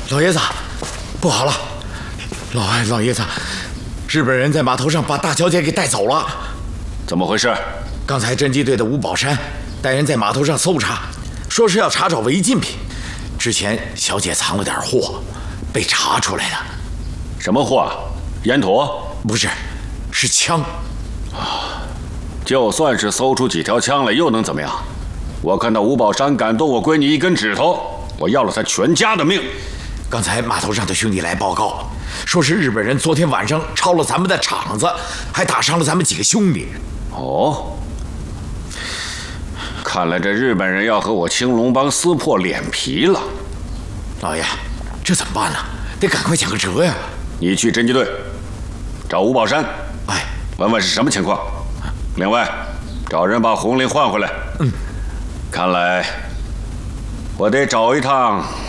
老爷子，不好了！老爷子，日本人在码头上把大小姐给带走了。 怎么回事？ 刚才侦缉队的吴宝山带人在码头上搜查，说是要查找违禁品。之前小姐藏了点货，被查出来的。 什么货啊？烟土？ 不是，是枪。 就算是搜出几条枪来，又能怎么样？我看到吴宝山敢动我闺女一根指头，我要了他全家的命。 刚才码头上的兄弟来报告，说是日本人昨天晚上抄了咱们的场子，还打伤了咱们几个兄弟。 哦，看来这日本人要和我青龙帮撕破脸皮了。 老爷，这怎么办呢？得赶快讲个辙呀！ 你去侦缉队找吴宝山， 哎， 问问是什么情况。另外，找人把红绫换回来。看来我得找一趟